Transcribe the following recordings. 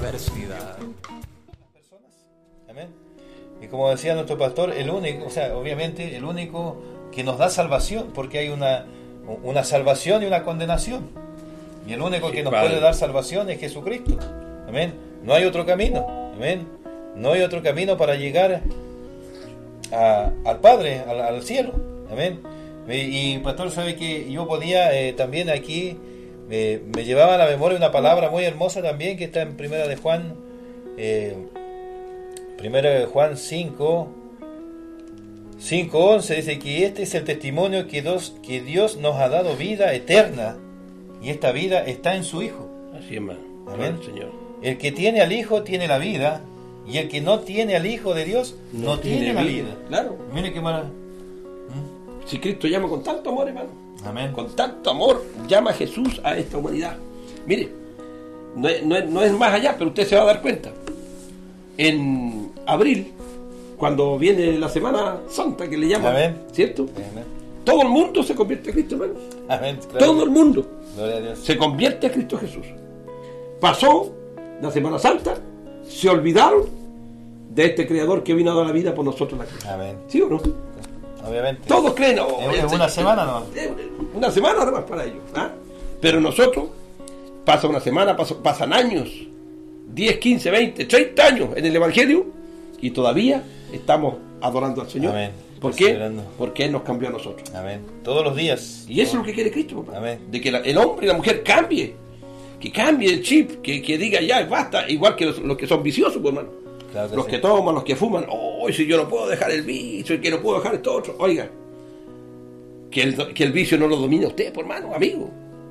adversidad. Amén. Y como decía nuestro pastor, el único, o sea, obviamente el único que nos da salvación, porque hay una salvación y una condenación. Y el único que nos puede dar salvación es Jesucristo. Amén. No hay otro camino. Amén. No hay otro camino para llegar al Padre, al cielo. Amén. Y pastor, sabe que yo podía también aquí, me llevaba a la memoria una palabra muy hermosa también que está en Primera de Juan, Primera de Juan 5:11, dice que este es el testimonio que Dios nos ha dado vida eterna, y esta vida está en su Hijo. Así es, hermano. Amén. Señor. El que tiene al Hijo tiene la vida, y el que no tiene al Hijo de Dios no tiene la vida. Claro. Mire qué maravilla. Si Cristo llama con tanto amor, hermano. Amén. Con tanto amor llama Jesús a esta humanidad. Mire, no es más allá, pero usted se va a dar cuenta. En abril, cuando viene la Semana Santa, que le llaman, Amén. ¿cierto? Amén. Todo el mundo se convierte a Cristo, hermano. Amén. Claro. Todo el mundo Gloria a Dios. se convierte a Cristo Jesús. Pasó la Semana Santa, se olvidaron de este Creador que vino a dar la vida por nosotros la cruz. Amén. ¿Sí o no? Obviamente. Todos creen, Es una semana, ¿no? Una semana nada más para ellos. ¿Ah? Pero nosotros, pasa una semana, pasan años, 10, 15, 20, 30 años en el Evangelio, y todavía estamos adorando al Señor. Amén. ¿Por qué? Perseverando. Porque Él nos cambió a nosotros. Amén. Todos los días. Y eso es lo que quiere Cristo, papá. Amén. De que el hombre y la mujer cambie. Que cambie el chip, que diga ya, basta. Igual que los que son viciosos, pues, hermano. Claro que Los sí. que toman, los que fuman. Oh, si yo no puedo dejar el vicio, que no puedo dejar esto otro. Oiga, que el vicio no lo domina usted, por hermano, amigo.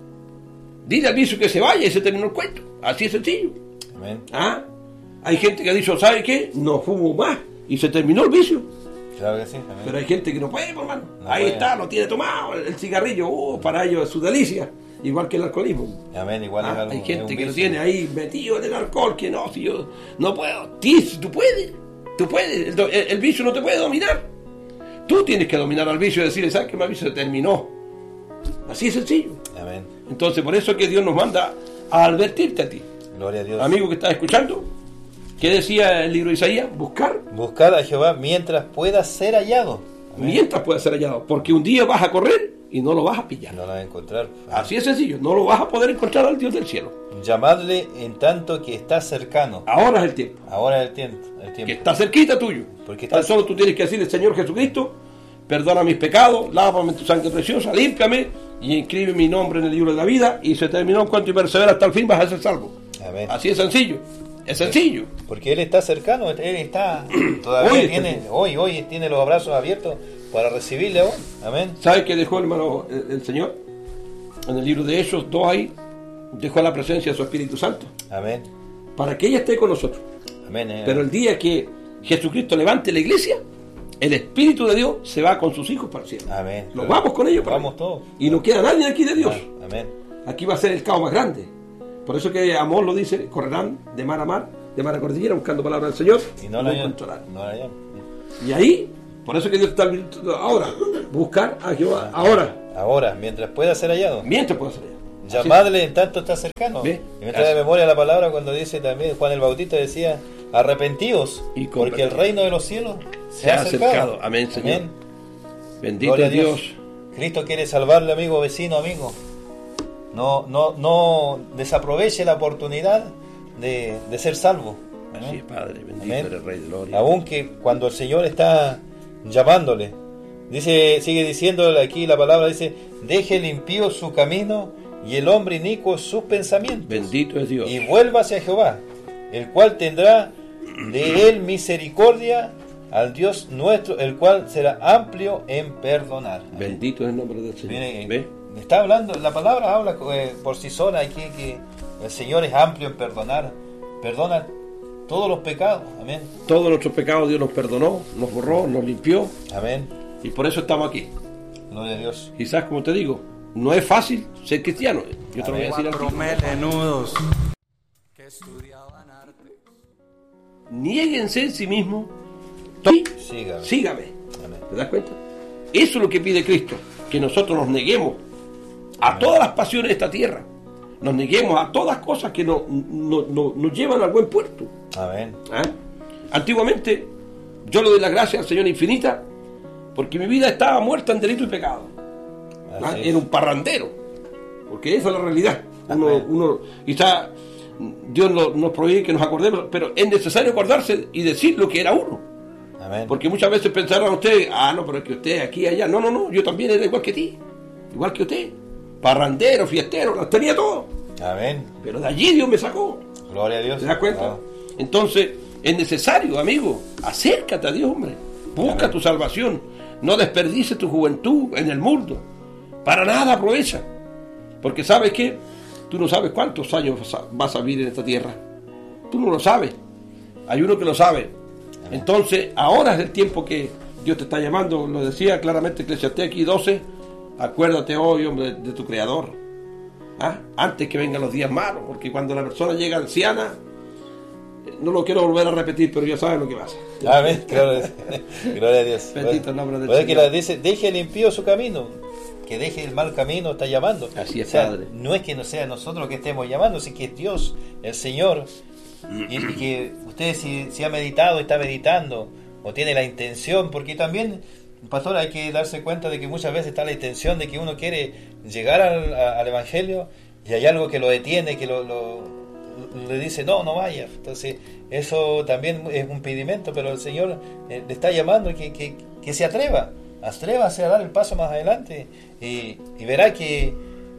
Dile al vicio que se vaya y se terminó el cuento. Así es sencillo. Amén. ¿Ah? Hay gente que ha dicho, ¿sabe qué? No fumo más. Y se terminó el vicio. Claro que sí. Amén. Pero hay gente que no puede, por hermano. No Ahí puede. está, lo tiene tomado. El cigarrillo, para ellos es su delicia. Igual que el alcoholismo. Amén. Igual es algo. Hay es gente un que lo vicio. tiene ahí metido en el alcohol, que no, si yo no puedo. Si tú puedes. Tú puedes. El vicio no te puede dominar. Tú tienes que dominar al vicio y decirle, ¿sabes qué? Mi vicio se terminó. Así es sencillo. Amén. Entonces, por eso es que Dios nos manda a advertirte a ti. Gloria a Dios. Amigo que estás escuchando, ¿qué decía el libro de Isaías? Buscar Buscar a Jehová mientras pueda ser hallado. Amén. mientras pueda ser hallado. Porque un día vas a correr y no lo vas a pillar. No lo va a encontrar. Así es sencillo. No lo vas a poder encontrar al Dios del cielo. Llamadle en tanto que está cercano. Ahora es el tiempo. Ahora es el tiempo. Que está cerquita tuyo. Porque Tan está- solo tú tienes que decirle, Señor Jesucristo, perdona mis pecados, lávame en tu sangre preciosa, límpiame y inscribe mi nombre en el libro de la vida, y se terminó en cuanto y persevera hasta el fin, vas a ser salvo. Amén. Así es sencillo. Es sencillo. Porque Él está cercano. Él está todavía Hoy está tiene aquí. hoy tiene los brazos abiertos para recibirle a vos. Amén. ¿Sabe qué dejó, hermano, el Señor? En el libro de Hechos 2 ahí, dejó la presencia de su Espíritu Santo, Amén. para que ella esté con nosotros. Amén. Pero el día que Jesucristo levante la iglesia, el Espíritu de Dios se va con sus hijos para el cielo. Amén. Nos vamos con ellos para Vamos allá. todos. Y no queda nadie aquí de Dios. Amén. Aquí va a ser el caos más grande. Por eso que Amós lo dice, correrán de mar a mar, de mar a cordillera, buscando palabras del Señor, Y no la hallan. encontrarán. No la hallan. Y ahí, por eso que Dios está advirtiendo ahora, buscar a Jehová ahora, Ahora, mientras pueda ser hallado. mientras pueda ser allá. Llamadle en tanto está cercano. ¿Ve? Y me trae de memoria la palabra cuando dice también, Juan el Bautista decía, arrepentíos, Y porque el reino de los cielos Se ha acercado. Amén, Señor. Amén. Bendito Gloria a es Dios. Cristo quiere salvarle, amigo, vecino, amigo. No desaproveche la oportunidad de ser salvo. Amén. Así es, Padre, bendito Amén. eres Rey de Gloria. Aunque cuando el Señor está llamándole, sigue diciendo aquí la palabra, dice, deje el impío su camino y el hombre inicuo sus pensamientos. Bendito es Dios. Y vuélvase a Jehová, el cual tendrá de él misericordia, al Dios nuestro, el cual será amplio en perdonar. Bendito es el nombre del Señor. Miren, ¿Ve? está hablando, la palabra habla por sí sola aquí, que el Señor es amplio en perdonar, perdona todos los pecados. Amén. Todos nuestros pecados Dios nos perdonó, nos borró, nos limpió, Amén. y por eso estamos aquí. Gloria a Dios. Quizás, como te digo, no es fácil ser cristiano. Yo te lo voy a decir Cuatro aquí. melenudos que estudiaban arte. Niéguense en sí mismos. Sígame. Sígame. Amén. ¿Te das cuenta? Eso es lo que pide Cristo, que nosotros nos neguemos a todas las pasiones de esta tierra, nos neguemos a todas cosas que nos llevan al buen puerto. Amén. ¿Ah? Antiguamente yo le doy las gracias al Señor infinita porque mi vida estaba muerta en delito y pecado. ¿Ah? Era un parrandero, porque esa es la realidad. Quizá Dios nos prohíbe que nos acordemos, pero es necesario acordarse y decir lo que era uno. Amén. Porque muchas veces pensarán ustedes, no, pero es que usted aquí y allá. No, yo también era igual que ti, igual que usted. Parrandero, fiestero, las tenía todo. Amén. Pero de allí Dios me sacó. Gloria a Dios. ¿Te das cuenta? Claro. Entonces, es necesario, amigo, acércate a Dios, hombre. Busca tu salvación. No desperdices tu juventud en el mundo. Para nada aprovecha. Porque ¿sabes qué? Tú no sabes cuántos años vas a vivir en esta tierra. Tú no lo sabes. Hay uno que lo sabe. Entonces, ahora es el tiempo que Dios te está llamando. Lo decía claramente Eclesiastés aquí 12. Acuérdate hoy, hombre, de tu Creador. Antes que vengan los días malos. Porque cuando la persona llega anciana, no lo quiero volver a repetir, pero ya saben lo que pasa. Amén. Gloria a Dios. Bendito el nombre del Señor. Que Señor. dice, deje el impío su camino, que deje el mal camino, está llamando. Así es, o sea, Padre. no es que no sea nosotros que estemos llamando, sino que es Dios, el Señor, y que usted si ha meditado, está meditando, o tiene la intención, porque también, pastor, hay que darse cuenta de que muchas veces está la intención de que uno quiere llegar al Evangelio, y hay algo que lo detiene, que le dice, no vaya. Entonces, eso también es un impedimento, pero el Señor le está llamando que se atrévase a dar el paso más adelante, y verá que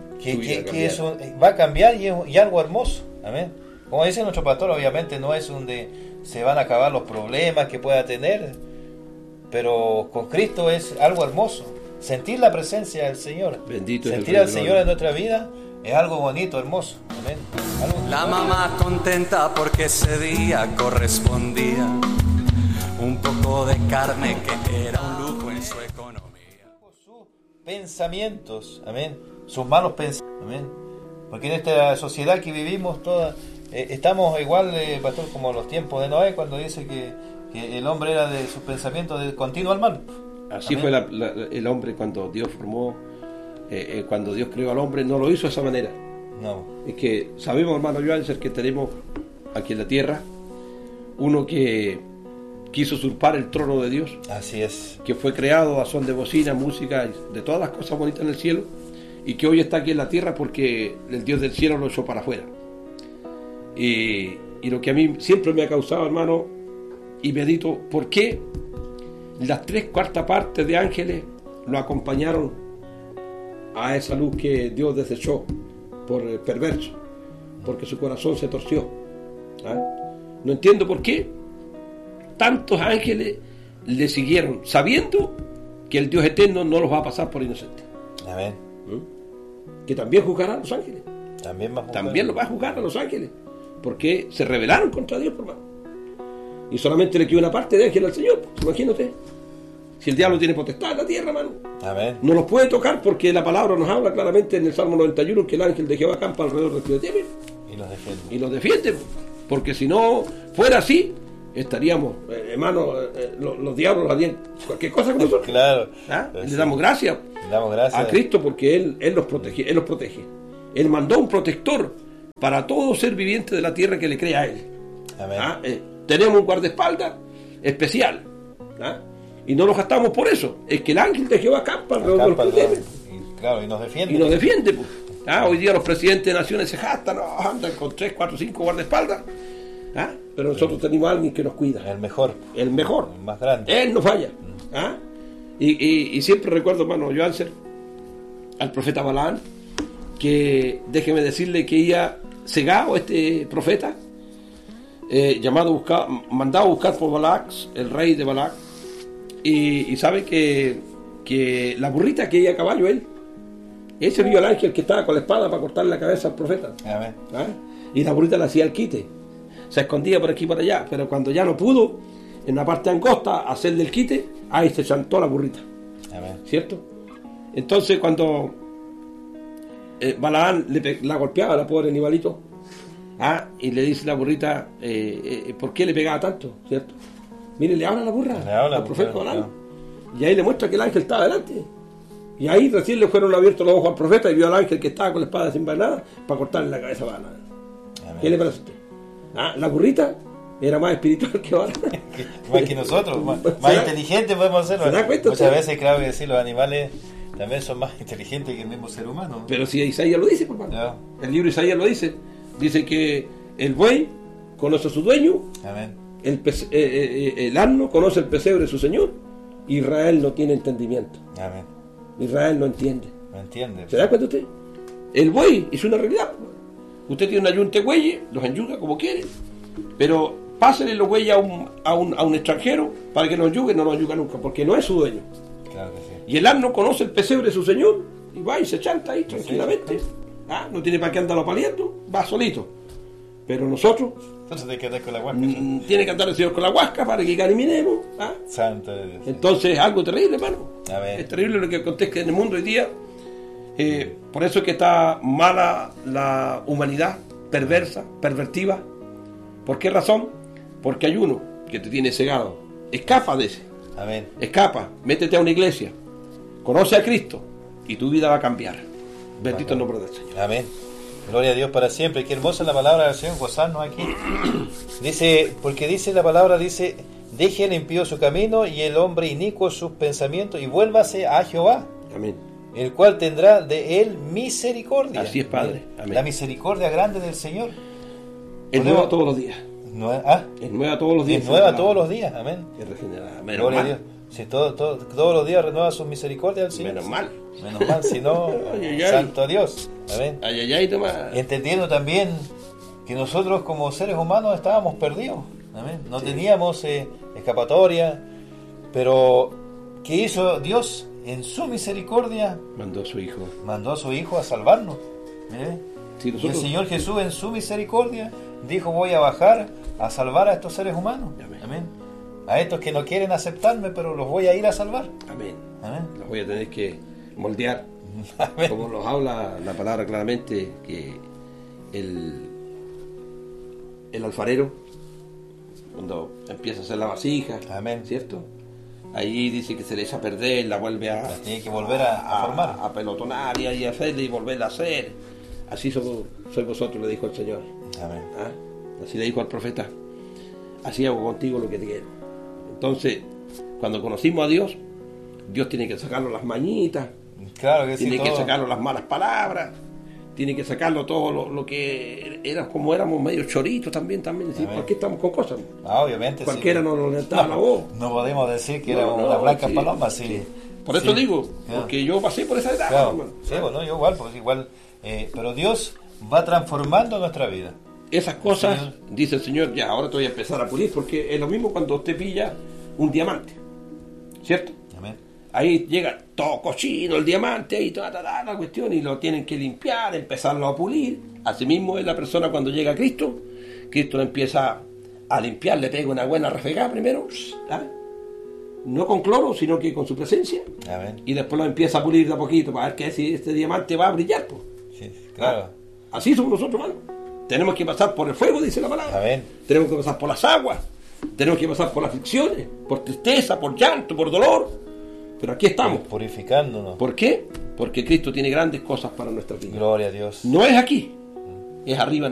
eso va a cambiar y algo hermoso. Amén. Como dice nuestro pastor, obviamente no es donde se van a acabar los problemas que pueda tener, pero con Cristo es algo hermoso. Sentir la presencia del Señor, Bendito es el sentir Rey al de Señor Gloria. en nuestra vida es algo bonito, hermoso. Amén. La mamá contenta porque ese día correspondía un poco de carne que era un lujo en su economía. Sus pensamientos, amén, sus malos pensamientos, amén, porque en esta sociedad que vivimos toda, estamos igual, pastor, como los tiempos de Noé, cuando dice que el hombre era de sus pensamientos de continuo al mal. Así Amén. fue el hombre cuando Dios formó, cuando Dios creó al hombre, no lo hizo de esa manera. No. Es que sabemos, hermano Johanser, que tenemos aquí en la tierra uno que quiso usurpar el trono de Dios, Así es. que fue creado a son de bocina, música, de todas las cosas bonitas en el cielo, y que hoy está aquí en la tierra porque el Dios del cielo lo echó para afuera. Y lo que a mí siempre me ha causado, hermano, y medito, ¿por qué las 3/4 partes de ángeles lo acompañaron a esa luz que Dios desechó por el perverso? Porque su corazón se torció. No entiendo por qué tantos ángeles le siguieron, sabiendo que el Dios eterno no los va a pasar por inocentes. Amén. Que también juzgará a los ángeles. También También los va a juzgar a los ángeles. Porque se rebelaron contra Dios, hermano. Y solamente le quedó una parte de ángel al Señor. Imagínate. Si el diablo tiene potestad en la tierra, hermano. Amén. No los puede tocar porque la palabra nos habla claramente en el Salmo 91 que el ángel de Jehová acampa alrededor del que le teme Y los defiende. y los defiende. Porque si no fuera así, estaríamos, hermano, los diablos harían cualquier cosa con nosotros. Claro. Y le damos gracias Le damos gracias a Cristo porque Él los protege. Él los protege. Él mandó un protector para todo ser viviente de la tierra que le crea a Él. Amén. Tenemos un guardaespaldas especial. Y no nos gastamos por eso. Es que el ángel de Jehová acampa alrededor del que le teme. Claro, y nos defiende. Y nos defiende, pues. Hoy día los presidentes de naciones se gastan, andan con 3, 4, 5 guardaespaldas. Pero nosotros tenemos a alguien que nos cuida. El mejor. El mejor. El más grande. Él no falla. Y siempre recuerdo, hermano Johanser, al profeta Balaam, que déjeme decirle que ella cegado este profeta, mandado a buscar por Balac, el rey de Balac, y sabe que la burrita que iba a caballo él se vio al ángel que estaba con la espada para cortarle la cabeza al profeta. Amén. Y la burrita le hacía el quite, se escondía por aquí y por allá, pero cuando ya no pudo en la parte angosta hacerle el quite, ahí se chantó la burrita. Amén. ¿Cierto? Entonces cuando Balaam la golpeaba a la pobre animalito, y le dice la burrita, ¿por qué le pegaba tanto? ¿Cierto? Mire, le habla la burra Le habla, al profeta claro, Balaam. claro. Y ahí le muestra que el ángel estaba delante. Y ahí recién le fueron abiertos los ojos al profeta y vio al ángel que estaba con la espada desenvainada para cortarle la cabeza a Balaam. ¿Qué le parece a usted? La burrita era más espiritual que ahora. Más que nosotros, más inteligentes podemos hacerlo. ¿Se da cuenta? Muchas veces, claro que sí, los animales también son más inteligentes que el mismo ser humano. Pero si Isaías lo dice, papá. No. El libro de Isaías lo dice. Dice que el buey conoce a su dueño. Amén. El asno conoce el pesebre de su señor. Israel no tiene entendimiento. Amén. Israel no entiende. No entiende. ¿Se da cuenta usted? El buey es una realidad. Usted tiene una yunta de bueyes, los enyuga como quiere, pero pásenle los bueyes a un extranjero para que los enyugue, no los enyuga nunca, porque no es su dueño. Claro que sí. Y el asno conoce el pesebre de su señor y va y se chanta ahí tranquilamente. No tiene para qué andarlo paliando, va solito. Pero nosotros Entonces hay que andar con la huasca. tiene que andar el Señor con la huasca para que caminemos. Santo de Dios. Entonces es algo terrible, hermano. Amén. Es terrible lo que acontece en el mundo hoy día. Por eso es que está mala la humanidad, perversa, pervertiva. ¿Por qué razón? Porque hay uno que te tiene cegado. Escapa de ese. Amén. Escapa, métete a una iglesia, conoce a Cristo y tu vida va a cambiar. Bendito el nombre del Señor. Amén. Gloria a Dios para siempre. Qué hermosa es la palabra del Señor, gozarnos aquí. Dice, porque dice la palabra, dice, deje el impío su camino y el hombre inicuo sus pensamientos y vuélvase a Jehová, Amén. el cual tendrá de él misericordia. Así es, Padre. Amén. La misericordia grande del Señor. Es nueva todos los días. Es nueva todos los días. Es nueva todos los días. Amén. Es regenerada. Menos Gloria a mal. Dios. Si todos los días renueva sus misericordias al Señor. Menos mal. Menos mal, si no, Ay, ay, ay. santo Dios. Amén. Ay, ay, ay, toma. Entendiendo también que nosotros como seres humanos estábamos perdidos. Amén. No teníamos escapatoria. Pero ¿qué hizo Dios? En su misericordia Mandó a su hijo. mandó a su Hijo a salvarnos. Mire. Sí, Y el nosotros. Señor Jesús en su misericordia dijo, voy a bajar a salvar a estos seres humanos. Amén. Amén. A estos que no quieren aceptarme, pero los voy a ir a salvar. Amén. Amén. Los voy a tener que moldear. Amén. Como nos habla la palabra claramente, que el alfarero, cuando empieza a hacer la vasija, Amén. ¿cierto? Ahí dice que se le echa a perder, la vuelve a Tiene que volver a formar. a pelotonar y a hacerle y volverla a hacer. Así sois vosotros, le dijo el Señor. Amén. Así le dijo al profeta. Así hago contigo lo que te quiero. Entonces, cuando conocimos a Dios, Dios tiene que sacarlo las mañitas, Claro que sí. tiene que todo. sacarlo las malas palabras, tiene que sacarlo todo lo que era, como éramos medio choritos también. Decir, Amén. ¿por qué estamos con cosas? Obviamente. Cualquiera sí. nos levantaba la voz. No podemos decir que No, éramos no, una blanca sí, paloma, sí. Por eso Sí. digo, Claro. porque yo pasé por esa etapa, Claro. hermano. Sí, bueno, yo igual, pues igual. Pero Dios va transformando nuestra vida. Esas cosas, Señor. dice el Señor, ya, ahora te voy a empezar a pulir, porque es lo mismo cuando usted pilla un diamante, ¿cierto? Amén. Ahí llega todo cochino el diamante, ahí toda la cuestión, y lo tienen que limpiar, empezarlo a pulir. Asimismo es la persona cuando llega a Cristo, Cristo lo empieza a limpiar, le pega una buena refregada primero, no con cloro, sino que con su presencia, Amén. y después lo empieza a pulir de a poquito para ver que si este diamante va a brillar, pues. Sí, claro. Así somos nosotros, hermano. Tenemos que pasar por el fuego, dice la palabra. Amén. Tenemos que pasar por las aguas. Tenemos que pasar por aflicciones, por tristeza, por llanto, por dolor. Pero aquí estamos. Purificándonos. ¿Por qué? Porque Cristo tiene grandes cosas para nuestra vida. Gloria a Dios. No es aquí, es arriba.